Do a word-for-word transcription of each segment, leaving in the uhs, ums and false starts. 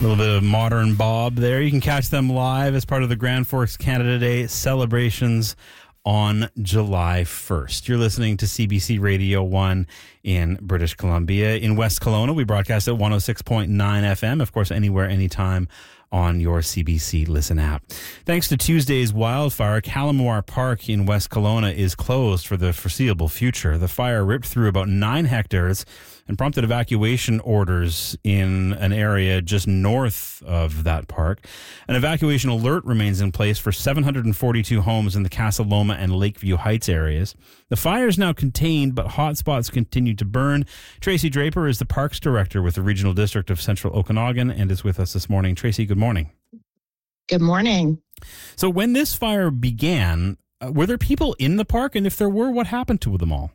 A little bit of Modern Bob there. You can catch them live as part of the Grand Forks Canada Day celebrations on July first. You're listening to C B C Radio one in British Columbia. In West Kelowna, we broadcast at one oh six point nine F M. Of course, anywhere, anytime on your C B C Listen app. Thanks to Tuesday's wildfire, Calamar Park in West Kelowna is closed for the foreseeable future. The fire ripped through about nine hectares and prompted evacuation orders in an area just north of that park. An evacuation alert remains in place for seven hundred forty-two homes in the Casa Loma and Lakeview Heights areas. The fire is now contained, but hotspots continue to burn. Tracy Draper is the Parks Director with the Regional District of Central Okanagan and is with us this morning. Tracy, good morning. Good morning. So when this fire began, uh, were there people in the park? And if there were, what happened to them all?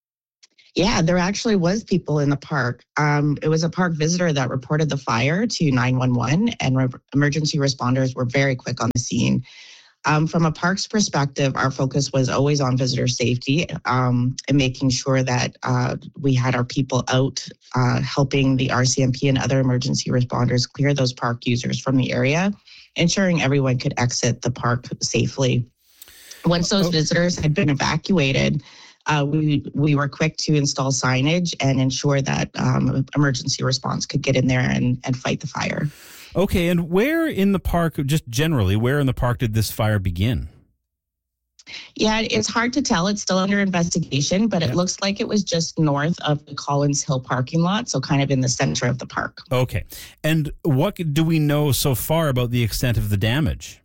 Yeah, there actually was people in the park. Um, it was a park visitor that reported the fire to nine one one, and re- emergency responders were very quick on the scene. Um, from a park's perspective, our focus was always on visitor safety um, and making sure that uh, we had our people out uh, helping the R C M P and other emergency responders clear those park users from the area, ensuring everyone could exit the park safely. Once those visitors had been evacuated, Uh, we we were quick to install signage and ensure that um, emergency response could get in there and, and fight the fire. Okay, and where in the park, just generally, where in the park did this fire begin? Yeah, it's hard to tell. It's still under investigation, but it yeah. looks like it was just north of the Collins Hill parking lot, so kind of in the center of the park. Okay, and what do we know so far about the extent of the damage?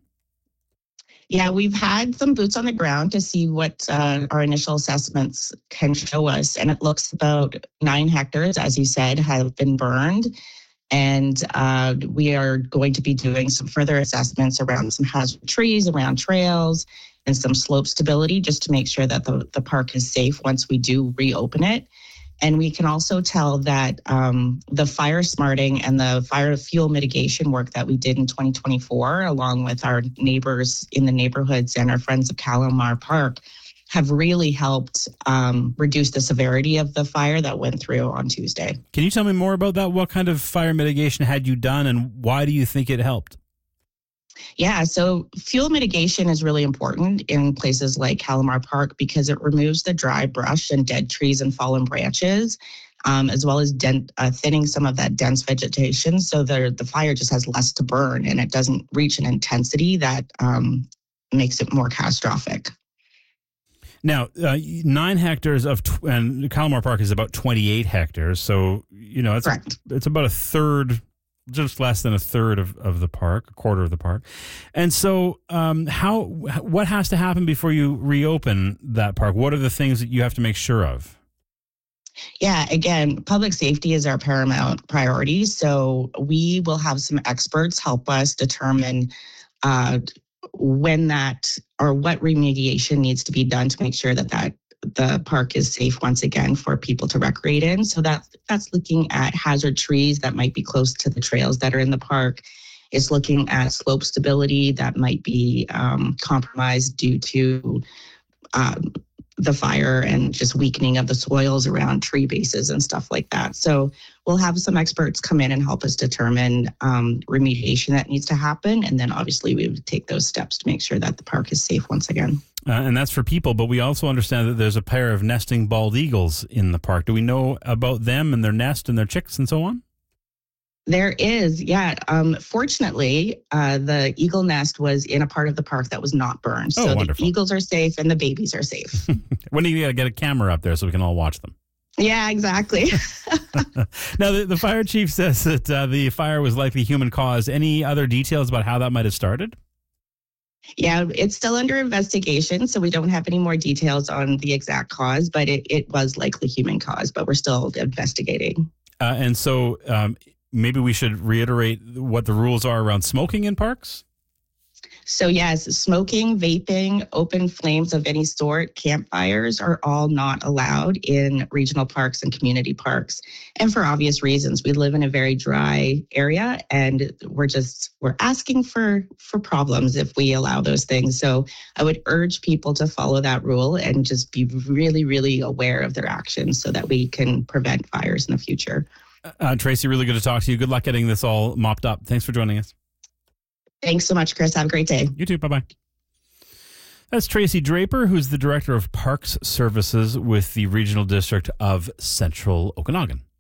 Yeah, we've had some boots on the ground to see what uh, our initial assessments can show us. And it looks about nine hectares, as you said, have been burned. And uh, we are going to be doing some further assessments around some hazard trees, around trails, and some slope stability, just to make sure that the, the park is safe once we do reopen it. And we can also tell that um, the fire smarting and the fire fuel mitigation work that we did in twenty twenty-four, along with our neighbors in the neighborhoods and our friends of Calamar Park, have really helped um, reduce the severity of the fire that went through on Tuesday. Can you tell me more about that? What kind of fire mitigation had you done, and why do you think it helped? Yeah, so fuel mitigation is really important in places like Calamar Park because it removes the dry brush and dead trees and fallen branches, um, as well as dent, uh, thinning some of that dense vegetation so the, the fire just has less to burn and it doesn't reach an intensity that um, makes it more catastrophic. Now, uh, nine hectares of, tw- and Calamar Park is about twenty-eight hectares, so, you know, it's, a, it's about a third, just less than a third of, of the park, a quarter of the park. And so um, how, what has to happen before you reopen that park? What are the things that you have to make sure of? Yeah, again, public safety is our paramount priority. So we will have some experts help us determine uh, when that or what remediation needs to be done to make sure that that the park is safe once again for people to recreate in. So that, that's looking at hazard trees that might be close to the trails that are in the park. It's looking at slope stability that might be um, compromised due to um, the fire and just weakening of the soils around tree bases and stuff like that. So we'll have some experts come in and help us determine um, remediation that needs to happen. And then obviously we would take those steps to make sure that the park is safe once again. Uh, and that's for people, but we also understand that there's a pair of nesting bald eagles in the park. Do we know about them and their nest and their chicks and so on? There is, yeah. Um, fortunately, uh, the eagle nest was in a part of the park that was not burned. Oh, so wonderful. The eagles are safe and the babies are safe. When do you gotta get a camera up there so we can all watch them? Yeah, exactly. Now, the, the fire chief says that uh, the fire was likely human caused. Any other details about how that might have started? Yeah, it's still under investigation, so we don't have any more details on the exact cause, but it, it was likely human caused, but we're still investigating. Uh, and so um, maybe we should reiterate what the rules are around smoking in parks? So yes, smoking, vaping, open flames of any sort, campfires are all not allowed in regional parks and community parks. And for obvious reasons, we live in a very dry area and we're just, we're asking for, for problems if we allow those things. So I would urge people to follow that rule and just be really, really aware of their actions so that we can prevent fires in the future. Uh, Tracy, really good to talk to you. Good luck getting this all mopped up. Thanks for joining us. Thanks so much, Chris. Have a great day. You too. Bye-bye. That's Tracy Draper, who's the Director of Parks Services with the Regional District of Central Okanagan.